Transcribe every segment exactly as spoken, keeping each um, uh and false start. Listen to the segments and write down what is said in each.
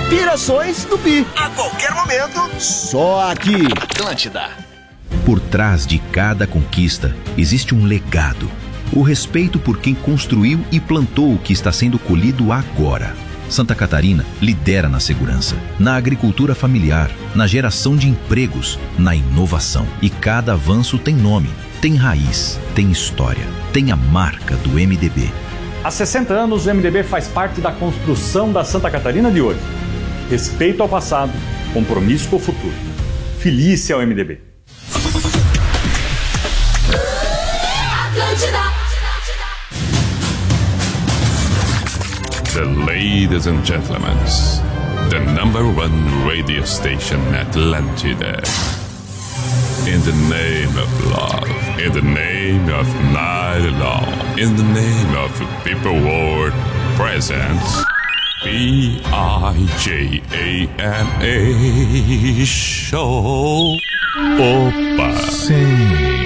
Pirações Tupi. A qualquer momento. Só aqui. Atlântida. Por trás de cada conquista existe um legado. O respeito por quem construiu e plantou o que está sendo colhido agora. Santa Catarina lidera na segurança, na agricultura familiar, na geração de empregos, na inovação. E cada avanço tem nome, tem raiz, tem história, tem a marca do M D B. Há sessenta anos, o M D B faz parte da construção da Santa Catarina de hoje. Respeito ao passado, compromisso com o futuro. Feliz ao M D B. The ladies and gentlemen, the number one radio station Atlântida. In the name of love, in the name of night long, in the name of people world presents P I J A M A Show. Opa! Sim.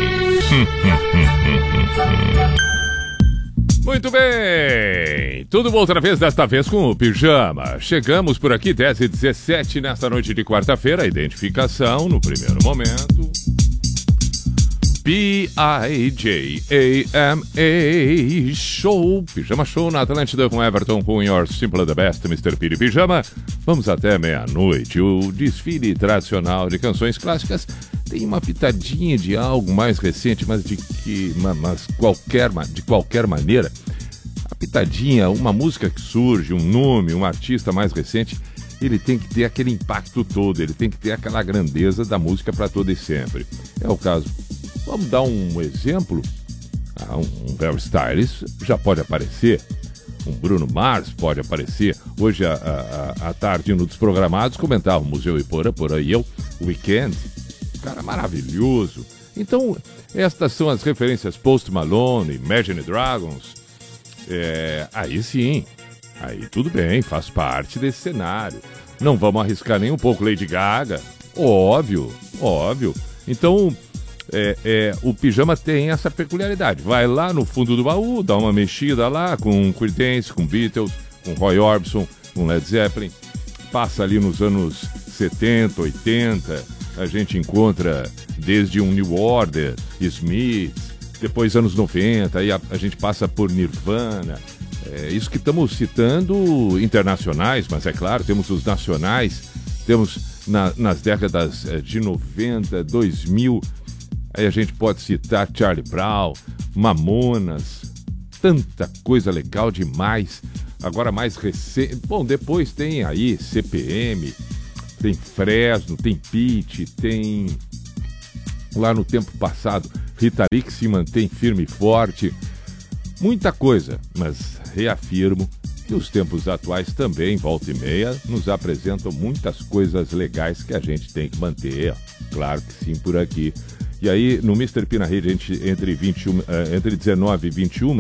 Muito bem, tudo bom outra vez, desta vez com o Pijama. Chegamos por aqui, dez e dezessete, nesta noite de quarta-feira. Identificação no primeiro momento. P I J A M A Show, Pijama Show na Atlântida com Everton, com Your Simple the Best, mister Piri Pijama. Vamos até meia-noite. O desfile tradicional de canções clássicas tem uma pitadinha de algo mais recente, mas de que, mas qualquer, de qualquer maneira, a pitadinha, uma música que surge, um nome, um artista mais recente, ele tem que ter aquele impacto todo, ele tem que ter aquela grandeza da música para todo e sempre. É o caso. Vamos dar um exemplo. Ah, um Harry Styles já pode aparecer. Um Bruno Mars pode aparecer. Hoje, à, à, à tarde, no Desprogramados, comentava o Museu Iporã, por aí eu, Weekend. Cara maravilhoso. Então, estas são as referências Post Malone, Imagine Dragons. É, aí sim, aí tudo bem, faz parte desse cenário. Não vamos arriscar nem um pouco Lady Gaga. Óbvio, óbvio. Então, é, é, o Pijama tem essa peculiaridade. Vai lá no fundo do baú, dá uma mexida lá com Creedence, com Beatles, com Roy Orbison, com Led Zeppelin. Passa ali nos anos setenta, oitenta... A gente encontra desde um New Order, Smiths, depois anos noventa, aí a, a gente passa por Nirvana. É, isso que estamos citando internacionais, mas é claro, temos os nacionais, temos na, nas décadas de noventa, dois mil, aí a gente pode citar Charlie Brown, Mamonas, tanta coisa legal demais. Agora mais recente, bom, depois tem aí C P M, tem Fresno, tem Pitty, tem lá no tempo passado Rita Lee, que se mantém firme e forte. Muita coisa, mas reafirmo que os tempos atuais também, volta e meia, nos apresentam muitas coisas legais que a gente tem que manter. Claro que sim, por aqui. E aí, no mister P na rede, a gente, entre, vinte e um, entre dezenove e vinte e um,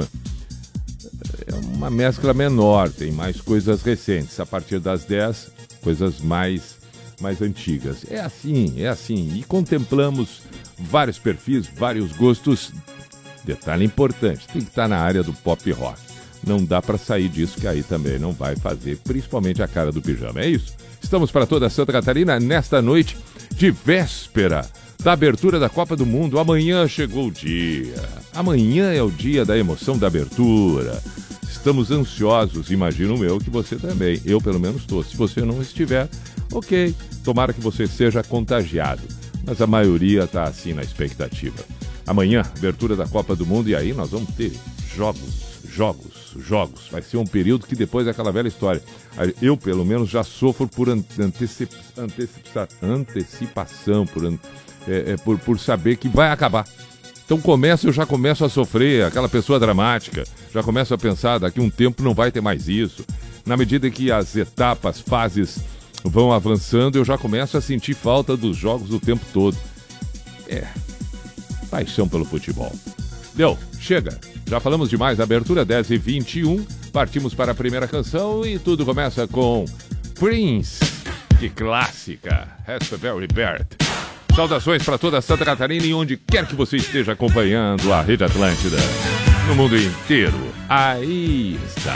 é uma mescla menor, tem mais coisas recentes. A partir das dez, coisas mais... mais antigas. É assim, é assim. E contemplamos vários perfis, vários gostos. Detalhe importante, tem que estar na área do pop rock. Não dá para sair disso, que aí também não vai fazer, principalmente a cara do Pijama. É isso. Estamos para toda Santa Catarina nesta noite de véspera da abertura da Copa do Mundo. Amanhã chegou o dia. Amanhã é o dia da emoção da abertura. Estamos ansiosos, imagino eu que você também. Eu, pelo menos, estou. Se você não estiver, ok. Tomara que você seja contagiado. Mas a maioria está assim na expectativa. Amanhã, abertura da Copa do Mundo, e aí nós vamos ter jogos, jogos, jogos. Vai ser um período que depois é aquela velha história. Eu, pelo menos, já sofro por antecip... Antecipa... antecipação, por, é, é, por, por saber que vai acabar. Então começa, eu já começo a sofrer, aquela pessoa dramática, já começo a pensar, daqui a um tempo não vai ter mais isso. Na medida que as etapas, fases vão avançando, eu já começo a sentir falta dos jogos o tempo todo. É, paixão pelo futebol. Deu, chega, já falamos demais, abertura dez e vinte e um, partimos para a primeira canção e tudo começa com Prince, que clássica, Raspberry Beret. Saudações para toda Santa Catarina e onde quer que você esteja acompanhando a Rede Atlântida. No mundo inteiro. Aí está.